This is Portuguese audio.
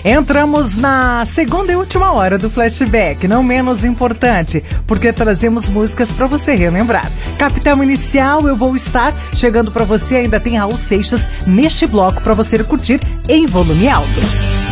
Entramos na segunda e última hora do Flashback, não menos importante, porque trazemos músicas pra você relembrar. Capital Inicial, Eu Vou Estar, chegando pra você, ainda tem Raul Seixas neste bloco pra você curtir em volume alto.